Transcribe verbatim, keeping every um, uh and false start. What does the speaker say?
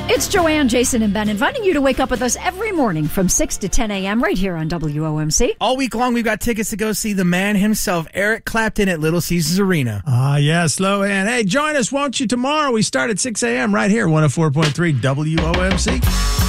It's Joanne, Jason, and Ben inviting you to wake up with us every morning from six to ten a.m. right here on W O M C. All week long, we've got tickets to go see the man himself, Eric Clapton, at Little Caesars Arena. Ah, uh, yeah, slow and hey, join us, won't you, tomorrow? We start at six a.m. right here, one oh four point three W O M C.